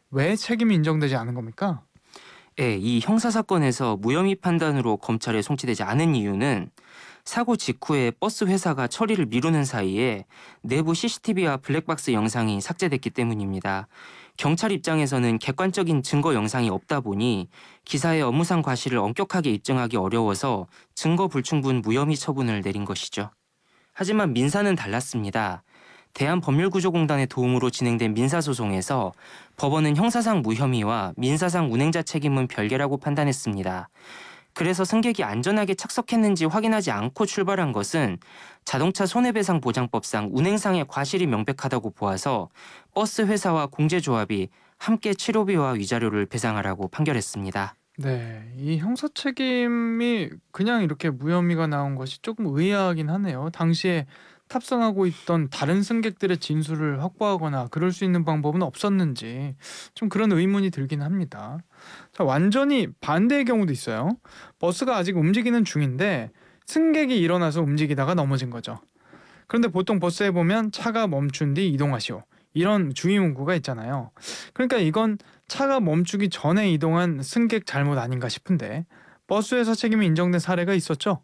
왜 책임이 인정되지 않은 겁니까? 예, 이 형사사건에서 무혐의 판단으로 검찰에 송치되지 않은 이유는 사고 직후에 버스 회사가 처리를 미루는 사이에 내부 CCTV와 블랙박스 영상이 삭제됐기 때문입니다. 경찰 입장에서는 객관적인 증거 영상이 없다 보니 기사의 업무상 과실을 엄격하게 입증하기 어려워서 증거 불충분 무혐의 처분을 내린 것이죠. 하지만 민사는 달랐습니다. 대한법률구조공단의 도움으로 진행된 민사소송에서 법원은 형사상 무혐의와 민사상 운행자 책임은 별개라고 판단했습니다. 그래서 승객이 안전하게 착석했는지 확인하지 않고 출발한 것은 자동차 손해배상보장법상 운행상의 과실이 명백하다고 보아서 버스 회사와 공제조합이 함께 치료비와 위자료를 배상하라고 판결했습니다. 네, 이 형사 책임이 그냥 이렇게 무혐의가 나온 것이 조금 의아하긴 하네요. 당시에 탑승하고 있던 다른 승객들의 진술을 확보하거나 그럴 수 있는 방법은 없었는지 좀 그런 의문이 들긴 합니다. 자, 완전히 반대의 경우도 있어요. 버스가 아직 움직이는 중인데 승객이 일어나서 움직이다가 넘어진 거죠. 그런데 보통 버스에 보면 차가 멈춘 뒤 이동하시오, 이런 주의 문구가 있잖아요. 그러니까 이건 차가 멈추기 전에 이동한 승객 잘못 아닌가 싶은데 버스회사 책임이 인정된 사례가 있었죠?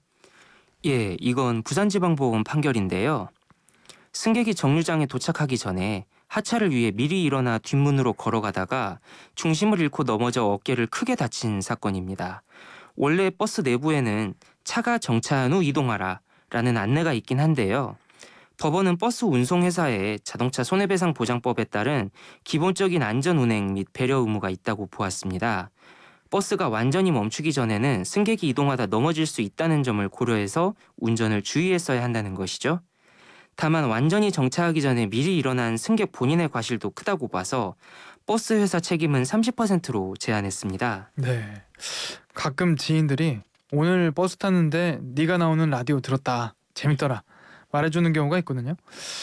예, 이건 부산지방법원 판결인데요. 승객이 정류장에 도착하기 전에 하차를 위해 미리 일어나 뒷문으로 걸어가다가 중심을 잃고 넘어져 어깨를 크게 다친 사건입니다. 원래 버스 내부에는 차가 정차한 후 이동하라 라는 안내가 있긴 한데요. 법원은 버스 운송회사에 자동차 손해배상보장법에 따른 기본적인 안전운행 및 배려 의무가 있다고 보았습니다. 버스가 완전히 멈추기 전에는 승객이 이동하다 넘어질 수 있다는 점을 고려해서 운전을 주의했어야 한다는 것이죠. 다만 완전히 정차하기 전에 미리 일어난 승객 본인의 과실도 크다고 봐서 버스 회사 책임은 30%로 제한했습니다. 네. 가끔 지인들이 오늘 버스 탔는데 네가 나오는 라디오 들었다, 재밌더라, 말해주는 경우가 있거든요.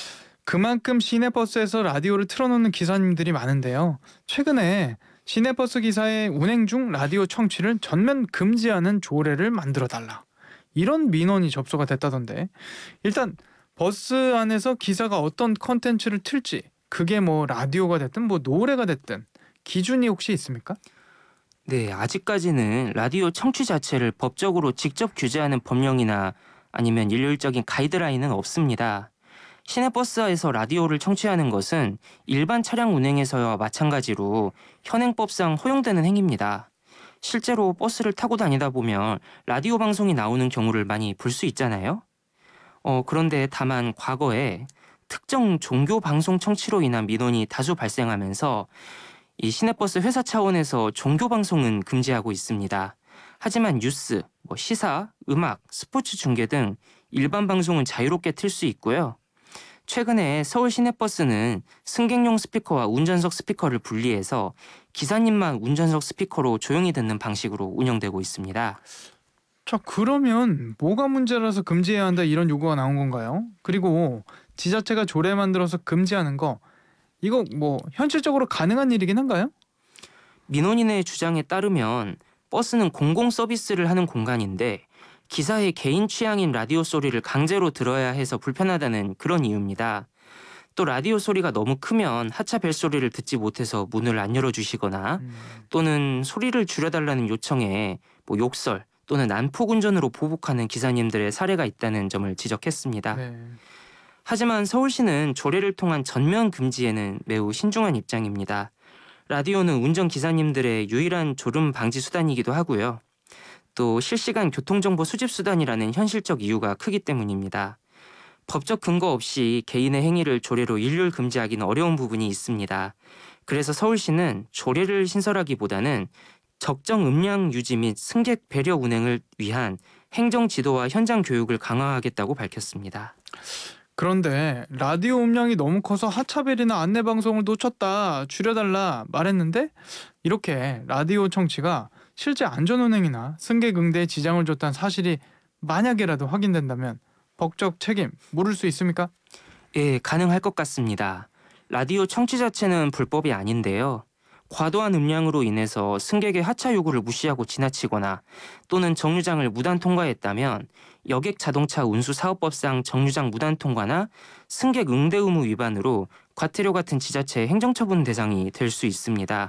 그만큼 시내버스에서 라디오를 틀어놓는 기사님들이 많은데요. 최근에 시내버스 기사의 운행 중 라디오 청취를 전면 금지하는 조례를 만들어달라, 이런 민원이 접수가 됐다던데, 일단 버스 안에서 기사가 어떤 컨텐츠를 틀지, 그게 뭐 라디오가 됐든 뭐 노래가 됐든 기준이 혹시 있습니까? 네, 아직까지는 라디오 청취 자체를 법적으로 직접 규제하는 법령이나 아니면 일률적인 가이드라인은 없습니다. 시내버스에서 라디오를 청취하는 것은 일반 차량 운행에서와 마찬가지로 현행법상 허용되는 행위입니다. 실제로 버스를 타고 다니다 보면 라디오 방송이 나오는 경우를 많이 볼 수 있잖아요. 그런데 다만 과거에 특정 종교 방송 청취로 인한 민원이 다수 발생하면서 이 시내버스 회사 차원에서 종교 방송은 금지하고 있습니다. 하지만 뉴스, 시사, 음악, 스포츠 중계 등 일반 방송은 자유롭게 틀 수 있고요. 최근에 서울 시내버스는 승객용 스피커와 운전석 스피커를 분리해서 기사님만 운전석 스피커로 조용히 듣는 방식으로 운영되고 있습니다. 자, 그러면 뭐가 문제라서 금지해야 한다, 이런 요구가 나온 건가요? 그리고 지자체가 조례 만들어서 금지하는 거, 이거 뭐 현실적으로 가능한 일이긴 한가요? 민원인의 주장에 따르면 버스는 공공 서비스를 하는 공간인데 기사의 개인 취향인 라디오 소리를 강제로 들어야 해서 불편하다는 그런 이유입니다. 또 라디오 소리가 너무 크면 하차 벨소리를 듣지 못해서 문을 안 열어주시거나 또는 소리를 줄여달라는 요청에 욕설 또는 난폭 운전으로 보복하는 기사님들의 사례가 있다는 점을 지적했습니다. 네. 하지만 서울시는 조례를 통한 전면 금지에는 매우 신중한 입장입니다. 라디오는 운전기사님들의 유일한 졸음 방지 수단이기도 하고요. 또 실시간 교통정보 수집 수단이라는 현실적 이유가 크기 때문입니다. 법적 근거 없이 개인의 행위를 조례로 일률 금지하기는 어려운 부분이 있습니다. 그래서 서울시는 조례를 신설하기보다는 적정 음량 유지 및 승객 배려 운행을 위한 행정 지도와 현장 교육을 강화하겠다고 밝혔습니다. 그런데 라디오 음량이 너무 커서 하차벨이나 안내 방송을 놓쳤다, 줄여달라 말했는데 이렇게 라디오 청취가 실제 안전운행이나 승객 응대에 지장을 줬다는 사실이 만약에라도 확인된다면 법적 책임 물을 수 있습니까? 예, 가능할 것 같습니다. 라디오 청취 자체는 불법이 아닌데요. 과도한 음량으로 인해서 승객의 하차 요구를 무시하고 지나치거나 또는 정류장을 무단 통과했다면 여객 자동차 운수 사업법상 정류장 무단 통과나 승객 응대 의무 위반으로 과태료 같은 지자체 행정처분 대상이 될 수 있습니다.